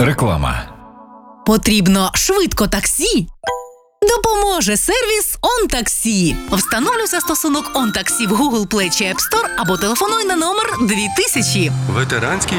Реклама. Потрібно швидко таксі? Допоможе сервіс OnTaxi. Встановлюй застосунок OnTaxi в Google Play чи App Store або телефонуй на номер 2000. Ветеранський